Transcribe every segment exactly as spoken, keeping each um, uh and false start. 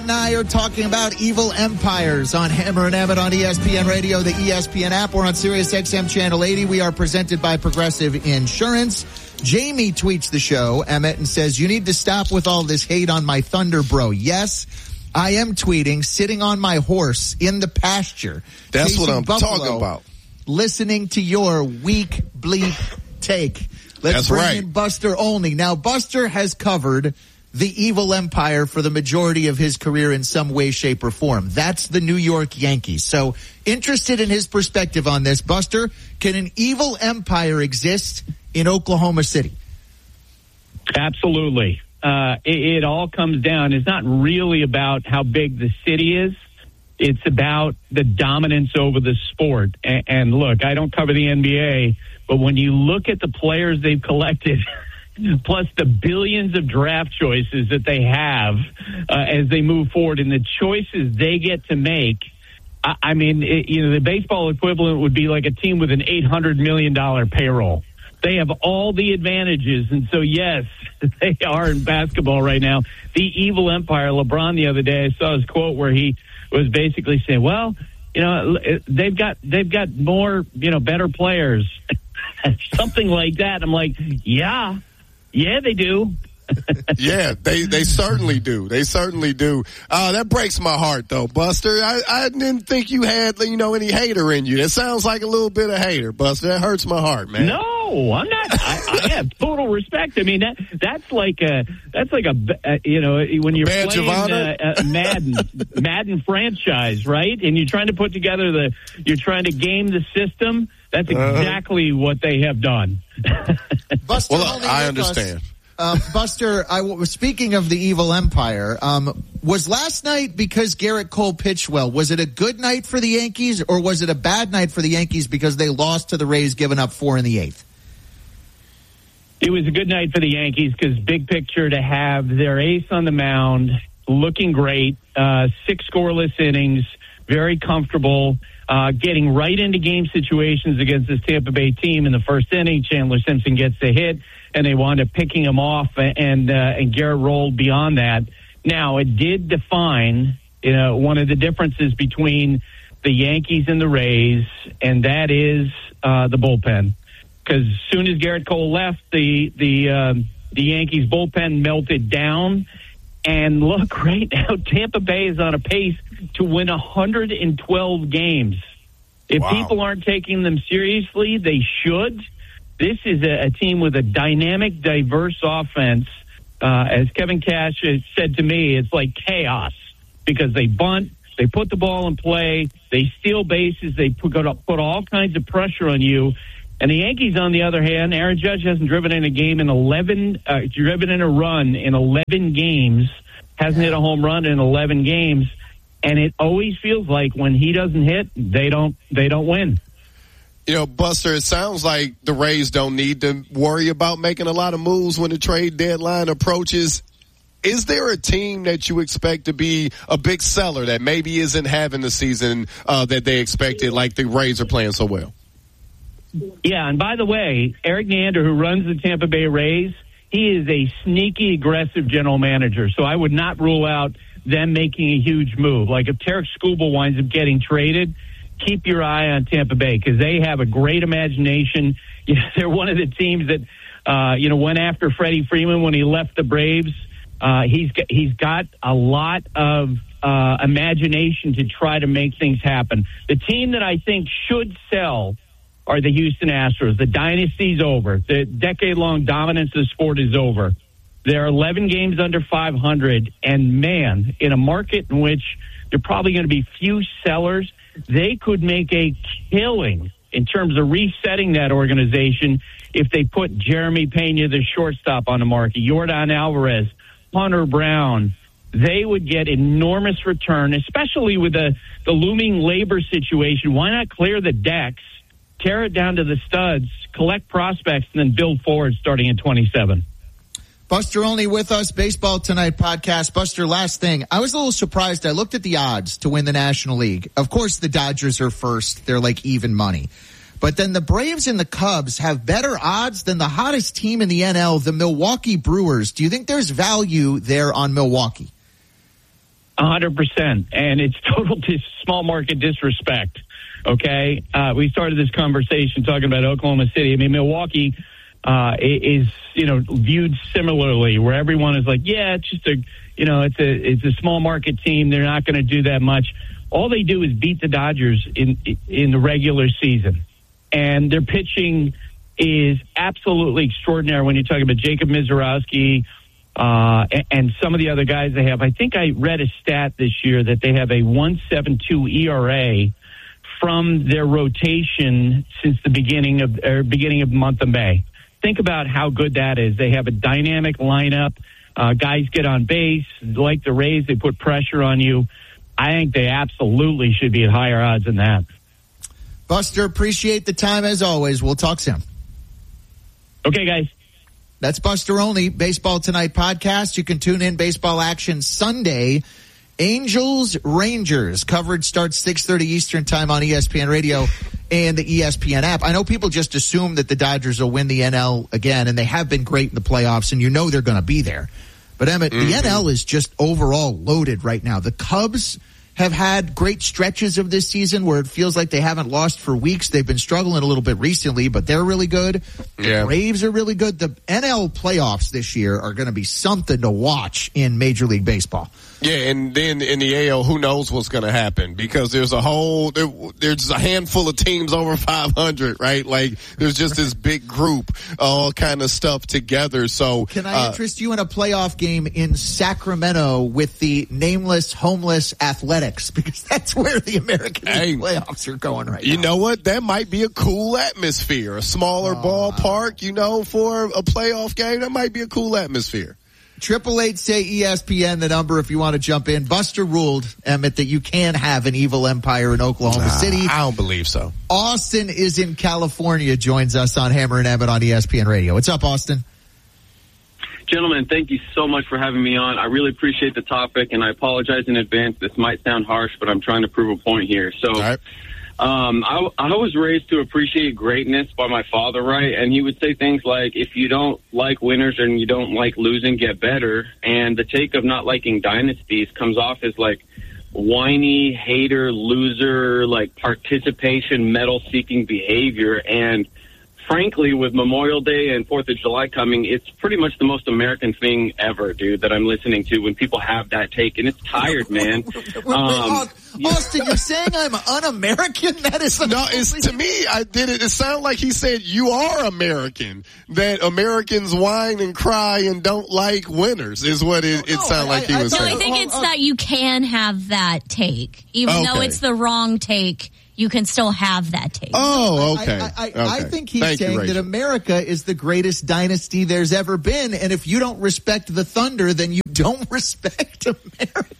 and I are talking about evil empires on Hammer and Emmett on E S P N Radio, the E S P N app. We're on Sirius X M Channel eighty. We are presented by Progressive Insurance. Jamie tweets the show, Emmett, and says, you need to stop with all this hate on my Thunder, bro. Yes, I am tweeting, sitting on my horse in the pasture. That's what I'm Buffalo, talking about. Listening to your weak, bleak take. Let's That's bring right. in Buster Olney. Now, Buster has covered the evil empire for the majority of his career in some way, shape, or form. That's the New York Yankees. So, interested in his perspective on this, Buster, can an evil empire exist in Oklahoma City? Absolutely. Uh, it, it all comes down. It's not really about how big the city is. It's about the dominance over the sport. And, and look, I don't cover the N B A, but when you look at the players they've collected, plus the billions of draft choices that they have uh, as they move forward and the choices they get to make, I, I mean, it, you know, the baseball equivalent would be like a team with an eight hundred million dollars payroll. They have all the advantages, and so, yes, they are in basketball right now. The evil empire. LeBron the other day, I saw his quote where he was basically saying, well, you know, they've got they've got more, you know, better players, something like that. I'm like, yeah, yeah, they do. Yeah, they, they certainly do. They certainly do. Uh, that breaks my heart, though, Buster. I, I didn't think you had, you know, any hater in you. That sounds like a little bit of hater, Buster. That hurts my heart, man. No, I'm not. I, I have total respect. I mean, that that's like a that's like a uh, you know, when you're Badge playing of honor? uh, uh, Madden Madden franchise, right? And you're trying to put together the you're trying to game the system. That's exactly uh, what they have done. Buster, well, I understand. Us. Um, Buster, I was speaking of the evil empire. Um, was last night because Garrett Cole pitched well? Was it a good night for the Yankees, or was it a bad night for the Yankees because they lost to the Rays, giving up four in the eighth? It was a good night for the Yankees because big picture to have their ace on the mound, looking great, uh, six scoreless innings, very comfortable, uh, getting right into game situations against this Tampa Bay team in the first inning. Chandler Simpson gets the hit, and they wound up picking him off, and uh, and Garrett rolled beyond that. Now, it did define, you know, one of the differences between the Yankees and the Rays, and that is uh, the bullpen. Because as soon as Garrett Cole left, the the um, the Yankees bullpen melted down. And look, right now, Tampa Bay is on a pace to win one hundred twelve games. If wow. people aren't taking them seriously, they should. This is a, a team with a dynamic, diverse offense. Uh, as Kevin Cash has said to me, it's like chaos because they bunt, they put the ball in play, they steal bases, they put, put all kinds of pressure on you. And the Yankees, on the other hand, Aaron Judge hasn't driven in a game in eleven, uh, driven in a run in eleven games, hasn't hit a home run in eleven games, and it always feels like when he doesn't hit, they don't, they don't win. You know, Buster, it sounds like the Rays don't need to worry about making a lot of moves when the trade deadline approaches. Is there a team that you expect to be a big seller that maybe isn't having the season uh, that they expected, like the Rays are playing so well? Yeah, and by the way, Eric Neander, who runs the Tampa Bay Rays, he is a sneaky, aggressive general manager. So I would not rule out them making a huge move. Like if Tarek Skubal winds up getting traded, keep your eye on Tampa Bay because they have a great imagination. You know, they're one of the teams that, uh, you know, went after Freddie Freeman when he left the Braves. Uh, he's got, he's got a lot of uh, imagination to try to make things happen. The team that I think should sell are the Houston Astros. The dynasty's over. The decade-long dominance of the sport is over. They're eleven games under five hundred, and man, in a market in which there are probably going to be few sellers, they could make a killing in terms of resetting that organization if they put Jeremy Pena, the shortstop, on the market, Yordan Alvarez, Hunter Brown. They would get enormous return, especially with the, the looming labor situation. Why not clear the decks, tear it down to the studs, collect prospects, and then build forward starting in twenty-seven. Buster Olney with us, Baseball Tonight podcast. Buster, last thing. I was a little surprised. I looked at the odds to win the National League. Of course, the Dodgers are first. They're like even money. But then the Braves and the Cubs have better odds than the hottest team in the N L, the Milwaukee Brewers. Do you think there's value there on Milwaukee? A hundred percent. And it's total dis- small market disrespect. Okay. Uh, we started this conversation talking about Oklahoma City. I mean, Milwaukee, uh, is, you know, viewed similarly, where everyone is like, yeah, it's just a, you know, it's a, it's a small market team. They're not going to do that much. All they do is beat the Dodgers in, in the regular season. And their pitching is absolutely extraordinary when you're talking about Jacob Mizorowski, Uh, and, and some of the other guys they have. I think I read a stat this year that they have a one point seven two E R A from their rotation since the beginning of or beginning of the month of May. Think about how good that is. They have a dynamic lineup. Uh, guys get on base. Like the Rays, they put pressure on you. I think they absolutely should be at higher odds than that. Buster, appreciate the time as always. We'll talk soon. Okay, guys. That's Buster Olney, Baseball Tonight podcast. You can tune in baseball action Sunday. Angels, Rangers. Coverage starts six thirty Eastern time on E S P N Radio and the E S P N app. I know people just assume that the Dodgers will win the N L again, and they have been great in the playoffs, and you know they're going to be there. But, Emmett, mm-hmm. the N L is just overall loaded right now. The Cubs have had great stretches of this season where it feels like they haven't lost for weeks. They've been struggling a little bit recently, but they're really good. The yeah. Braves are really good. The N L playoffs this year are going to be something to watch in Major League Baseball. Yeah, and then in the A L, who knows what's going to happen, because there's a whole, there, there's a handful of teams over five hundred, right? Like, there's just this big group, all kind of stuff together. So, can I uh, interest you in a playoff game in Sacramento with the nameless, homeless Athletics? Because that's where the American League hey, playoffs are going right you now. You know what? That might be a cool atmosphere. A smaller oh, ballpark, you know, for a playoff game. That might be a cool atmosphere. Triple eight say E S P N, the number if you want to jump in. Buster ruled, Emmett, that you can have an evil empire in Oklahoma nah, City. I don't believe so. Austin is in California, joins us on Hammer and Emmett on E S P N Radio. What's up, Austin? Gentlemen, thank you so much for having me on. I really appreciate the topic, and I apologize in advance. This might sound harsh, but I'm trying to prove a point here. So, right. um, I, I was raised to appreciate greatness by my father, right? And he would say things like, if you don't like winners and you don't like losing, get better. And the take of not liking dynasties comes off as like whiny, hater, loser, like participation, medal-seeking behavior. And frankly, with Memorial Day and Fourth of July coming, it's pretty much the most American thing ever, dude, that I'm listening to when people have that take. And it's tired, man. Um, Austin, you're saying I'm un-American? That is no. It's to me. I did it. It sounded like he said you are American. That Americans whine and cry and don't like winners is what it, it no, sounded like he I, was I, saying. No, I think it's that you can have that take, even okay. though it's the wrong take. You can still have that take. Oh, okay. I, I, I, okay. I think he's Thank saying you, that America is the greatest dynasty there's ever been, and if you don't respect the Thunder, then you don't respect America.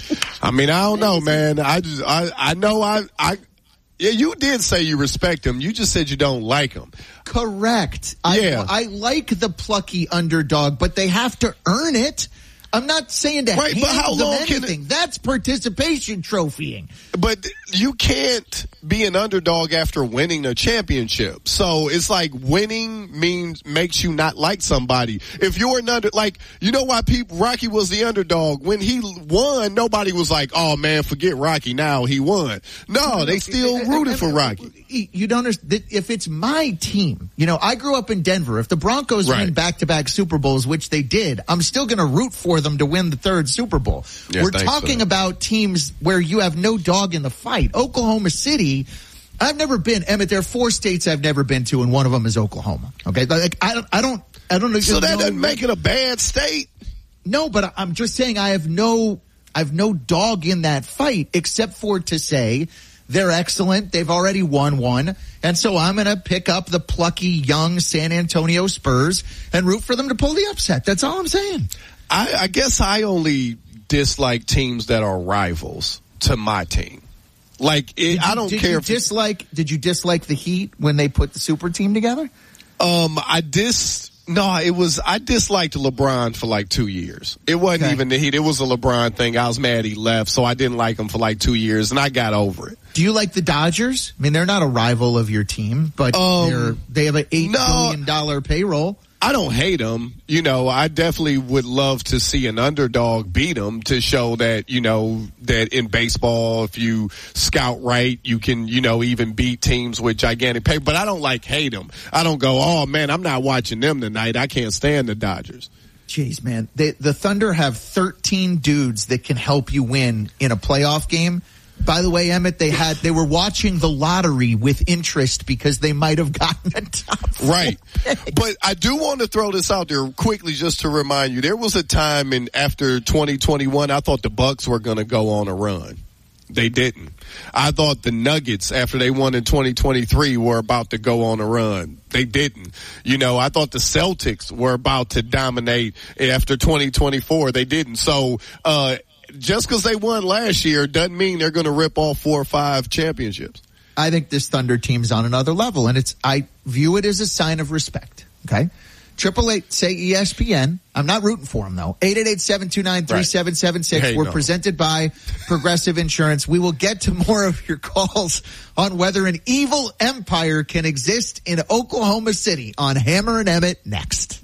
I mean, I don't know, man. I just, I, I know, I, I, yeah, you did say you respect him. You just said you don't like him. Correct. Yeah. I, I like the plucky underdog, but they have to earn it. I'm not saying to right, hand but how them long anything. Can it, That's participation trophying. But you can't be an underdog after winning a championship. So it's like winning means makes you not like somebody. If you're an under, like, you know why people, Rocky was the underdog. When he won, nobody was like, oh man, forget Rocky, now he won. No, they still rooted for Rocky. You don't understand. If it's my team, you know, I grew up in Denver. If the Broncos right. win back-to-back Super Bowls, which they did, I'm still going to root for them to win the third Super Bowl. Yeah, We're talking about teams where you have no dog in the fight. Oklahoma City, I've never been. Emmett, there are four states I've never been to, and one of them is Oklahoma. Okay, like I don't, I don't, I don't know. So that know, doesn't make it a bad state. No, but I'm just saying I have no, I have no dog in that fight, except for to say they're excellent. They've already won one. And so I'm going to pick up the plucky young San Antonio Spurs and root for them to pull the upset. That's all I'm saying. I, I guess I only dislike teams that are rivals to my team. Like, it, you, I don't did care you if dislike, did you dislike the Heat when they put the super team together? Um, I dis, no, it was, I disliked LeBron for like two years. It wasn't Okay. even the Heat. It was a LeBron thing. I was mad he left, so I didn't like him for like two years, and I got over it. Do you like the Dodgers? I mean, they're not a rival of your team, but Um, they're, they have an eight no. billion dollar payroll. I don't hate them. You know, I definitely would love to see an underdog beat them to show that, you know, that in baseball, if you scout right, you can, you know, even beat teams with gigantic pay. But I don't like hate them. I don't go, oh, man, I'm not watching them tonight. I can't stand the Dodgers. Jeez, man. They, the Thunder have thirteen dudes that can help you win in a playoff game. By the way, Emmett, they had they were watching the lottery with interest because they might have gotten a top four. Right. But I do want to throw this out there quickly just to remind you. There was a time in after twenty twenty-one, I thought the Bucks were going to go on a run. They didn't. I thought the Nuggets, after they won in twenty twenty-three, were about to go on a run. They didn't. You know, I thought the Celtics were about to dominate after twenty twenty-four. They didn't. So, uh, just because they won last year doesn't mean they're going to rip off four or five championships. I think this Thunder team's on another level, and it's I view it as a sign of respect. Okay, triple eight say E S P N. I'm not rooting for them though. Eight eight eight seven two nine three seven seven six. We're no. presented by Progressive Insurance. We will get to more of your calls on whether an evil empire can exist in Oklahoma City on Hammer and Emmett next.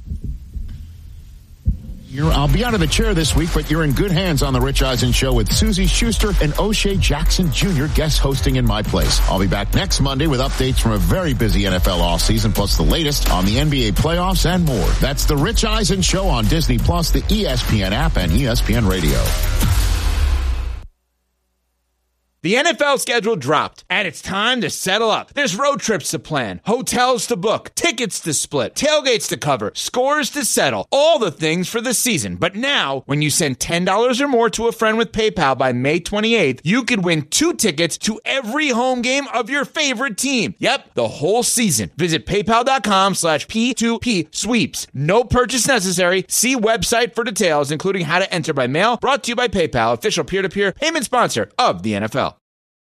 You're, I'll be out of the chair this week, but you're in good hands on the Rich Eisen Show with Susie Schuster and O'Shea Jackson Junior guest hosting in my place. I'll be back next Monday with updates from a very busy N F L offseason, plus the latest on the N B A playoffs and more. That's the Rich Eisen Show on Disney Plus, the E S P N app, and E S P N Radio. The N F L schedule dropped, and it's time to settle up. There's road trips to plan, hotels to book, tickets to split, tailgates to cover, scores to settle, all the things for the season. But now, when you send ten dollars or more to a friend with PayPal by May twenty-eighth, you could win two tickets to every home game of your favorite team. Yep, the whole season. Visit paypal.com slash P2P sweeps. No purchase necessary. See website for details, including how to enter by mail. Brought to you by PayPal, official peer-to-peer payment sponsor of the N F L.